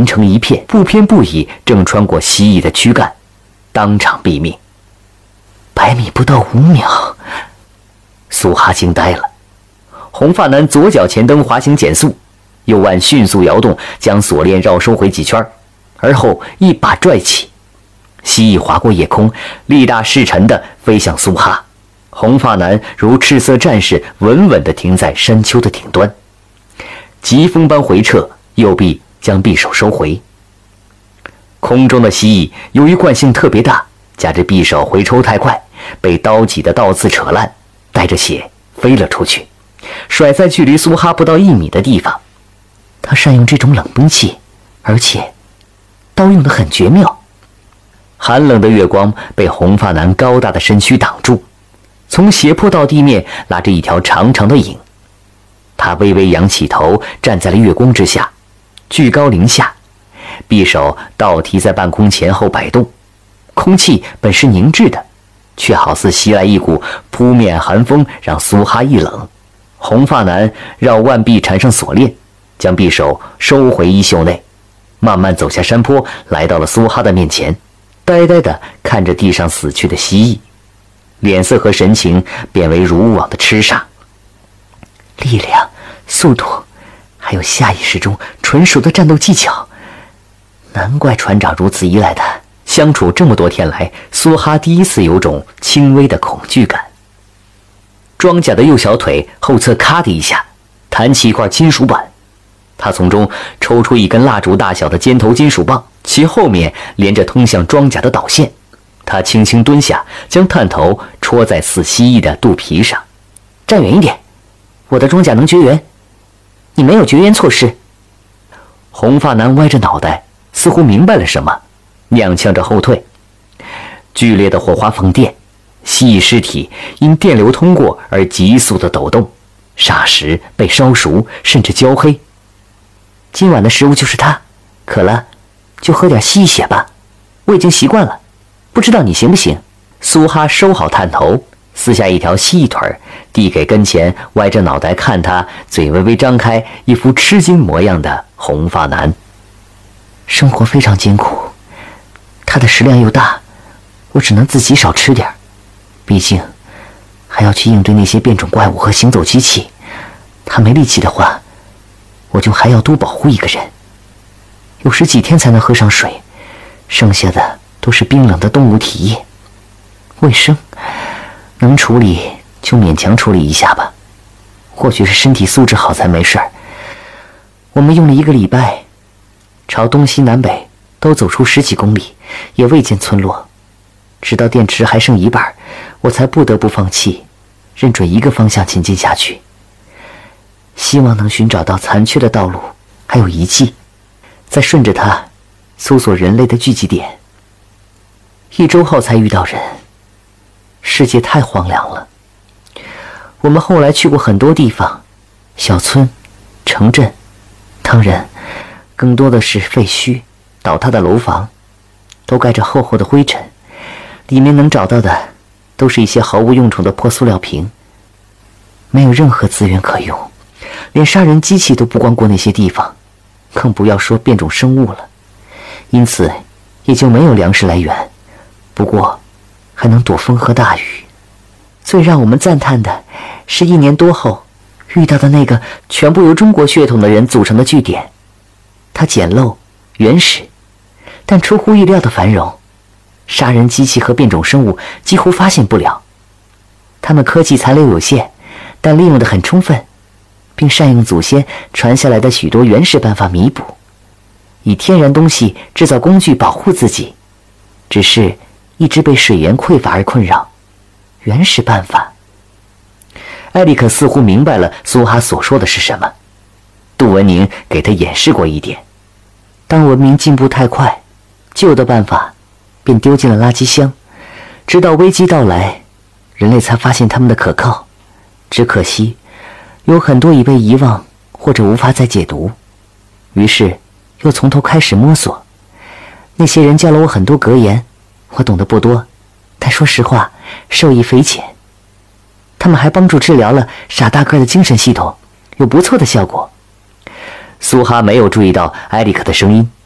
连成一片，不偏不倚正穿过蜥蜴的躯干，当场毙命。100米不到5秒，苏哈惊呆了。红发男左脚前蹬滑行减速，右腕迅速摇动，将锁链绕收回几圈，而后一把拽起，蜥蜴划过夜空，力大势沉地飞向苏哈。红发男如赤色战士，稳稳地停在山丘的顶端，疾风般回撤，右臂将匕首收回。空中的蜥蜴由于惯性特别大，加之匕首回抽太快，被刀戟的倒刺扯烂，带着血飞了出去，甩在距离苏哈不到1米的地方。他善用这种冷兵器，而且刀用得很绝妙。寒冷的月光被红发男高大的身躯挡住，从斜坡到地面拉着一条长长的影。他微微仰起头，站在了月光之下，居高临下，匕首倒提在半空前后摆动。空气本是凝滞的，却好似袭来一股扑面寒风，让苏哈一冷。红发男绕腕臂缠上锁链，将匕首收回衣袖内，慢慢走下山坡，来到了苏哈的面前，呆呆地看着地上死去的蜥蜴，脸色和神情变为如往的痴傻。力量、速度，还有下意识中纯熟的战斗技巧，难怪船长如此依赖他。相处这么多天来，苏哈第一次有种轻微的恐惧感。装甲的右小腿后侧咔的一下弹起一块金属板，他从中抽出一根蜡烛大小的尖头金属棒，其后面连着通向装甲的导线。他轻轻蹲下，将探头戳在死蜥蜴的肚皮上。站远一点，我的装甲能绝缘，你没有绝缘措施。红发男歪着脑袋，似乎明白了什么，踉跄着后退。剧烈的火花放电，蜥蜴尸体因电流通过而急速的抖动，霎时被烧熟，甚至焦黑。今晚的食物就是它，渴了就喝点蜥蜴血吧，我已经习惯了，不知道你行不行。苏哈收好探头，撕下一条蜥蜴腿，递给跟前歪着脑袋看他，嘴微微张开，一副吃惊模样的红发男。生活非常艰苦，它的食量又大，我只能自己少吃点，毕竟还要去应对那些变种怪物和行走机器，他没力气的话，我就还要多保护一个人。有时几天才能喝上水，剩下的都是冰冷的动物体液。卫生能处理就勉强处理一下吧，或许是身体素质好才没事儿。我们用了1个礼拜，朝东西南北都走出10几公里，也未见村落。直到电池还剩1半，我才不得不放弃，认准一个方向前进下去，希望能寻找到残缺的道路还有遗迹，再顺着它搜索人类的聚集点。1周后才遇到人，世界太荒凉了。我们后来去过很多地方，小村、城镇，当然更多的是废墟、倒塌的楼房，都盖着厚厚的灰尘，里面能找到的都是一些毫无用处的破塑料瓶，没有任何资源可用，连杀人机器都不光过那些地方，更不要说变种生物了。因此也就没有粮食来源，不过还能躲风和大雨。最让我们赞叹的是1年多后遇到的那个全部由中国血统的人组成的据点，它简陋原始，但出乎意料的繁荣，杀人机器和变种生物几乎发现不了。他们科技残留有限，但利用得很充分，并善用祖先传下来的许多原始办法弥补，以天然东西制造工具保护自己，只是一直被水源匮乏而困扰。原始办法。艾利克似乎明白了苏哈所说的是什么。杜文宁给他演示过一点，当文明进步太快，旧的办法便丢进了垃圾箱，直到危机到来，人类才发现他们的可靠。只可惜有很多已被遗忘或者无法再解读，于是又从头开始摸索。那些人教了我很多格言，我懂得不多，但说实话受益匪浅。他们还帮助治疗了傻大个的精神系统，有不错的效果。苏哈没有注意到埃里克的声音，